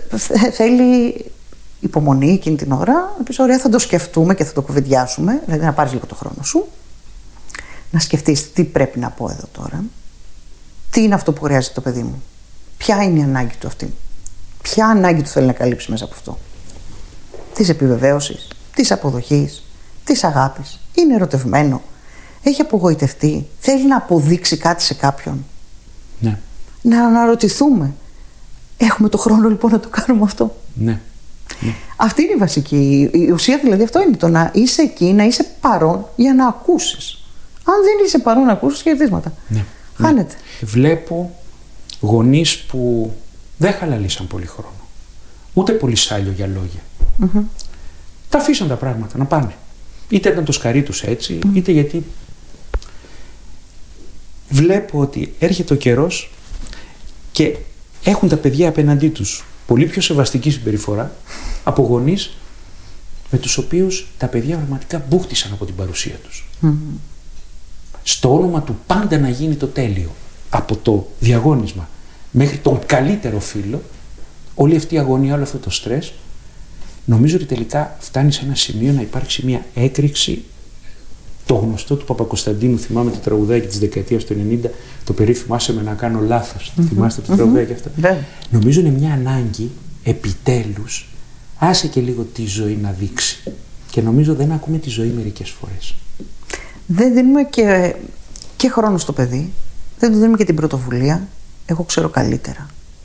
θέλει υπομονή εκείνη την ώρα. Να πεις, ωραία, θα το σκεφτούμε και θα το κουβεντιάσουμε. Δηλαδή να πάρεις λίγο το χρόνο σου, να σκεφτείς τι πρέπει να πω εδώ τώρα, τι είναι αυτό που χρειάζεται το παιδί μου, ποια είναι η ανάγκη του αυτή, ποια ανάγκη του θέλει να καλύψει μέσα από αυτό. Της επιβεβαίωσης, της αποδοχής, της αγάπης. Είναι ερωτευμένο, έχει απογοητευτεί, θέλει να αποδείξει κάτι σε κάποιον. Ναι. Να αναρωτηθούμε, έχουμε το χρόνο λοιπόν να το κάνουμε αυτό? Ναι. Ναι. Αυτή είναι η βασική. Η ουσία δηλαδή αυτό είναι, το να είσαι εκεί, να είσαι παρόν για να ακούσεις. Αν δεν είσαι παρόν να ακούσεις, χαιρετίσματα. Ναι. Χάνεται. Ναι. Βλέπω γονείς που δεν χαλαλήσαν πολύ χρόνο. Ούτε πολύ σάλιο για λόγια. Τα αφήσαν τα πράγματα να πάνε. Είτε ήταν το σκαρί τους έτσι, είτε γιατί βλέπω ότι έρχεται ο καιρός και έχουν τα παιδιά απέναντί τους πολύ πιο σεβαστική συμπεριφορά από γονείς με τους οποίους τα παιδιά πραγματικά μπούχτισαν από την παρουσία τους. Στο όνομα του πάντα να γίνει το τέλειο, από το διαγώνισμα μέχρι τον καλύτερο φίλο, όλη αυτή η αγωνία, όλο αυτό το στρες, νομίζω ότι τελικά φτάνει σε ένα σημείο να υπάρξει μια έκρηξη. Το γνωστό του Παπακοσταντίνου, θυμάμαι το τραγουδάκι της δεκαετίας του 90, το περίφημο «Άσε με να κάνω λάθος». Θυμάστε το τραγουδάκι αυτό? Νομίζω είναι μια ανάγκη επιτέλους, άσε και λίγο τη ζωή να δείξει. Και νομίζω δεν ακούμε τη ζωή μερικές φορές. Δεν δίνουμε και χρόνο στο παιδί, δεν του δίνουμε και την πρωτοβουλία. Εγώ ξέρω καλύτερα.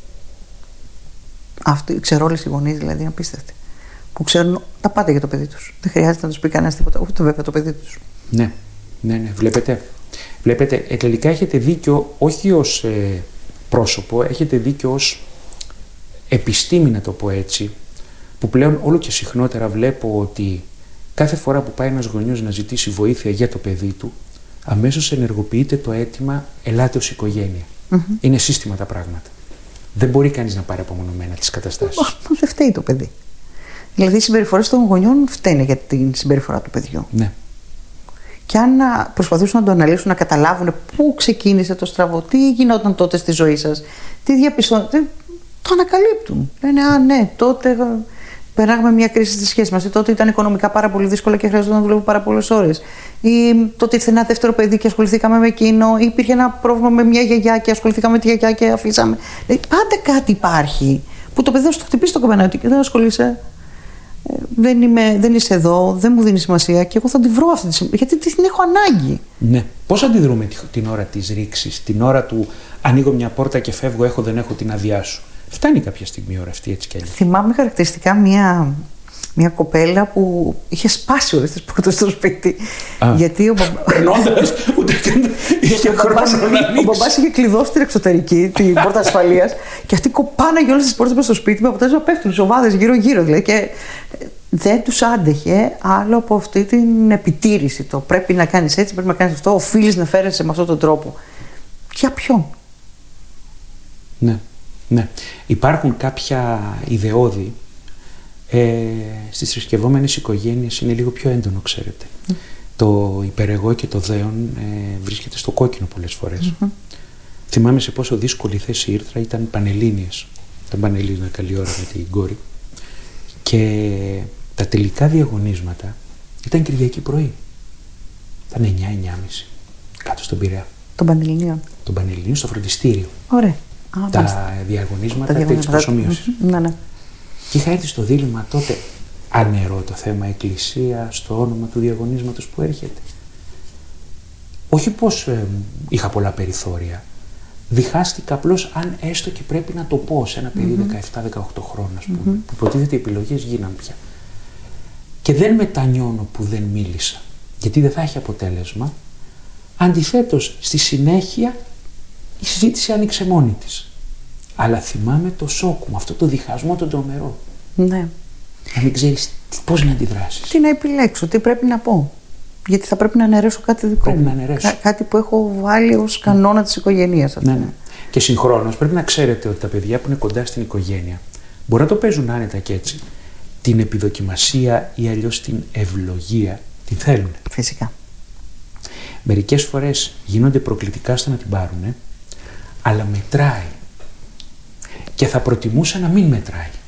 Ξέρω όλες οι γονείς, δηλαδή, είναι απίστευτοι, που ξέρουν τα πάντα για το παιδί τους. Δεν χρειάζεται να τους πει κανένας τίποτα, ούτε βέβαια το παιδί τους. Ναι, ναι, ναι. Βλέπετε, τελικά έχετε δίκιο όχι ως πρόσωπο, έχετε δίκιο ως επιστήμη, να το πω έτσι, που πλέον όλο και συχνότερα βλέπω ότι κάθε φορά που πάει ένας γονιός να ζητήσει βοήθεια για το παιδί του, αμέσως ενεργοποιείται το αίτημα «ελάτε ως οικογένεια». Είναι σύστημα τα πράγματα. Δεν μπορεί κανείς να πάρει απομονωμένα τις καταστάσεις. Δεν φταίει το παιδί. Δηλαδή οι συμπεριφορές των γονιών φταίνε για την συμπεριφορά του παιδιού. Ναι. Και αν προσπαθήσουν να το αναλύσουν, να καταλάβουν πού ξεκίνησε το στραβό, τι γινόταν τότε στη ζωή σας, τι διαπιστώνετε, το ανακαλύπτουν. Λένε, α, ναι, τότε περνάγαμε μια κρίση στη σχέση μας, ή τότε ήταν οικονομικά πάρα πολύ δύσκολα και χρειαζόταν να δουλεύω πάρα πολλές ώρες, ή τότε ήρθε ένα δεύτερο παιδί και ασχοληθήκαμε με εκείνο, ή υπήρχε ένα πρόβλημα με μια γιαγιά και ασχοληθήκαμε με τη γιαγιά και αφήσαμε. Δηλαδή, πάντα κάτι υπάρχει που το παιδί θα σου χτυπήσει το κομμενάκι και δεν ασχολείσαι. Δεν είσαι εδώ, δεν μου δίνει σημασία και εγώ θα τη βρω αυτή τη σημασία, γιατί την έχω ανάγκη. Ναι. Πώς αντιδρούμε την ώρα της ρήξης, την ώρα του ανοίγω μια πόρτα και φεύγω, έχω δεν έχω την αδειά σου? Φτάνει κάποια στιγμή η ώρα αυτή, έτσι κι αλλιώς. Θυμάμαι χαρακτηριστικά μια κοπέλα που είχε σπάσει όλες τις πόρτες στο σπίτι. Γιατί ο μπαμπάς είχε κλειδώσει την εξωτερική, την πόρτα ασφαλείας, και αυτοί κοπάναγε όλες τις πόρτες προς το σπίτι με αποτέλεσμα να πέφτουν σοβάδες γύρω-γύρω. Δηλαδή, και δεν τους άντεχε άλλο από αυτή την επιτήρηση. Το πρέπει να κάνεις έτσι, πρέπει να κάνεις αυτό, οφείλεις να φέρεσαι με αυτόν τον τρόπο. Για ποιον? Ναι. Ναι. Υπάρχουν κάποια ιδεώδη. Στις θρησκευόμενες οικογένειες είναι λίγο πιο έντονο, ξέρετε. Το υπερεγώ και το δέον βρίσκεται στο κόκκινο πολλές φορές. Θυμάμαι σε πόσο δύσκολη θέση ήρθα, ήταν Πανελλήνιες. Ήταν Πανελλήνια καλή ώρα με την κόρη. Και τα τελικά διαγωνίσματα ήταν Κυριακή πρωί. Ήταν 9-9.30 κάτω στον Πειραιά. Των Πανελληνίων. Των Πανελληνίων στο φροντιστήριο. Ωραία. Τα διαγωνίσματα της προσομοίωσης. Ναι, ναι. Και είχα έρθει στο δίλημμα τότε, ανερώ το θέμα εκκλησία στο όνομα του διαγωνίσματος που έρχεται. Όχι πως είχα πολλά περιθώρια. Διχάστηκα απλώς αν έστω και πρέπει να το πω σε ένα παιδί 17-18 χρόνων, ας πούμε, που υποτίθεται οι επιλογές γίναν πια. Και δεν μετανιώνω που δεν μίλησα, γιατί δεν θα έχει αποτέλεσμα. Αντιθέτως, στη συνέχεια η συζήτηση άνοιξε μόνη της. Αλλά θυμάμαι το σοκ μου, αυτό το διχασμό τον τρομερό. Ναι. Να μην ξέρεις πώς να αντιδράσεις. Τι να επιλέξω, τι πρέπει να πω. Γιατί θα πρέπει να αναιρέσω κάτι δικό μου. Πρέπει να αναιρέσω. Κάτι που έχω βάλει ως κανόνα της οικογένειας. Ναι, ναι. Και συγχρόνως πρέπει να ξέρετε ότι τα παιδιά που είναι κοντά στην οικογένεια μπορεί να το παίζουν άνετα και έτσι. Την επιδοκιμασία ή αλλιώς την ευλογία την θέλουν. Φυσικά. Μερικές φορές γίνονται προκλητικά στο να την πάρουν, αλλά μετράει. Και θα προτιμούσα να μην μετράει.